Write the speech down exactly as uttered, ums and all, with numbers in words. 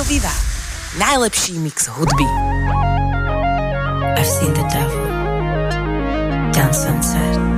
Viva. Najlepší mix hudby. I've seen the devil down sunset.